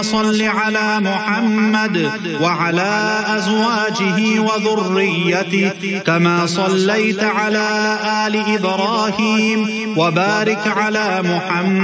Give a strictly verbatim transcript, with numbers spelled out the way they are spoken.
صل على محمد وعلى أزواجه وذريته كما صليت على آل إبراهيم وبارك على محمد